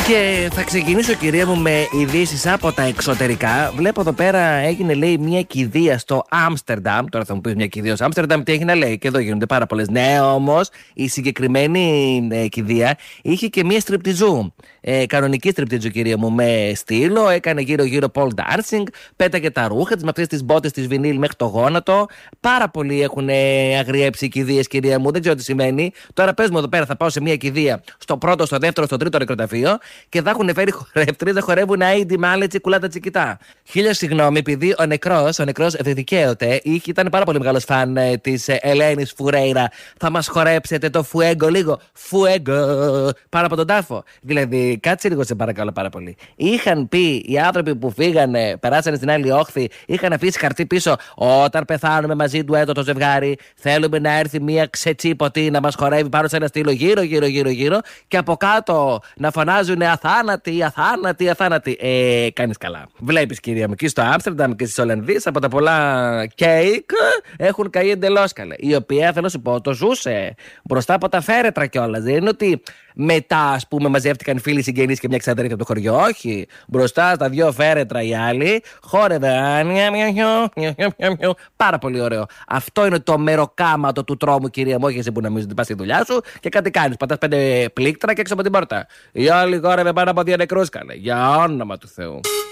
Και θα ξεκινήσω, κυρία μου, με ειδήσεις από τα εξωτερικά. Βλέπω εδώ πέρα έγινε, λέει, μια κηδεία στο Άμστερνταμ. Τώρα θα μου πει μια κηδεία στο Άμστερνταμ, τι έχει να λέει. Και εδώ γίνονται πάρα πολλές. Ναι, όμως η συγκεκριμένη κηδεία είχε και μια στριπτιζού. Κανονική στριπτιζού, κυρία μου, με στήλο. Έκανε γύρω-γύρω pole dancing. Πέταγε τα ρούχα της με αυτές τις μπότες της βινίλ μέχρι το γόνατο. Πάρα πολλοί έχουν αγριέψει οι κηδείες, κυρία μου. Δεν ξέρω τι σημαίνει. Τώρα πες μου εδώ πέρα, θα πάω σε μια κηδεία στο πρώτο, στο δεύτερο, στο τρίτο νεκροταφείο και θα έχουν φέρει χορεύτριες να χορεύουν αΐντι μάλε τσικουλάτα τσικιτά. Χίλια συγγνώμη, επειδή ο νεκρός δεν δικαίωται, ήταν πάρα πολύ μεγάλος φαν της Ελένης Φουρέιρα. Θα μας χορέψετε το φουέγκο λίγο. Φουέγκο. Πάνω από τον τάφο. Δηλαδή, κάτσε λίγο, σε παρακαλώ πάρα πολύ. Είχαν πει οι άνθρωποι που φύγανε, περάσανε στην άλλη όχθη, είχαν αφήσει χαρτί πίσω. Όταν πεθάνουμε μαζί του το ζευγάρι, θέλουμε να έρθει μια ξετσίποτη να μας χορεύει πάνω σε ένα στήλο γύρω και από κάτω να φωνάζουν αθάνατοι, αθάνατοι, αθάνατοι. Κάνεις καλά. Βλέπεις, κυρία μου, και στο Άμστερνταμ και στις Ολλανδίες από τα πολλά κέικ έχουν καεί εντελώς καλέ. Η οποία, θέλω να σου πω, το ζούσε μπροστά από τα φέρετρα κιόλας. Δεν είναι ότι μετά, ας πούμε, μαζεύτηκαν φίλοι συγγενείς και μια ξαδέρφη από το χωριό. Όχι. Μπροστά στα δύο φέρετρα οι άλλοι χόρευε. Πάρα πολύ ωραίο. Αυτό είναι το μεροκάματο του τρόμου, κυρία μου. Όχι εσύ που νομίζεις ότι πας στη δουλειά σου και κάτι κάνεις. Πατάς 5 πλήκτρα και έξω από την πόρτα. Οι άλλοι χόρευε πάνω από 2 νεκρούς καλέ. Για όνομα του Θεού.